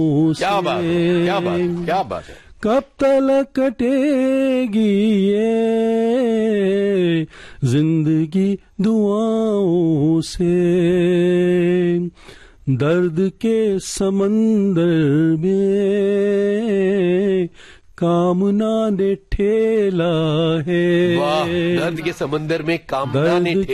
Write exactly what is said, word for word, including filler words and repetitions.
क्या बात है, क्या बात है, क्या बात है। कब तलक कटेगी ये जिंदगी दुआओं से, दर्द के समंदर में कामना ने ठेला है। वाह, दर्द के समंदर में कामना ने